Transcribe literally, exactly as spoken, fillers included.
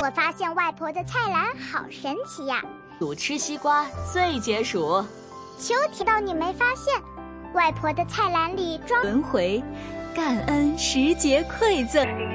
我发现外婆的菜篮好神奇呀！ 煮吃西瓜最解暑。 秋天到你没发现，外婆的菜篮里装轮回，感恩时节馈赠。